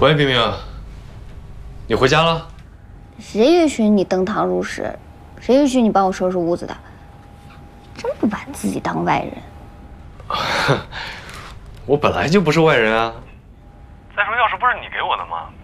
喂，冰冰，你回家了？ 谁允许你登堂入室？谁允许你帮我收拾屋子的？真不把自己当外人。 我本来就不是外人啊。再说钥匙不是你给我的吗？